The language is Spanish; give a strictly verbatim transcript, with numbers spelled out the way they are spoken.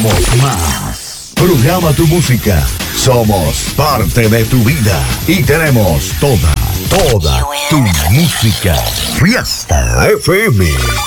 somos más. Programa tu música. Somos parte de tu vida. Y tenemos toda, toda tu música. Fiesta F M.